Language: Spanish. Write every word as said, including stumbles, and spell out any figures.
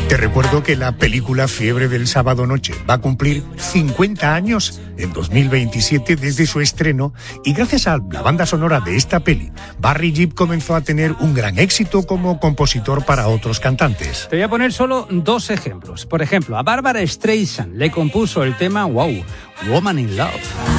Te recuerdo que la película Fiebre del Sábado Noche va a cumplir cincuenta años en dos mil veintisiete desde su estreno, y gracias a la banda sonora de esta peli, Barry Gibb comenzó a tener un gran éxito como compositor para otros cantantes. Te voy a poner solo dos ejemplos. Por ejemplo, a Barbara Streisand le compuso el tema Wow, Woman in Love.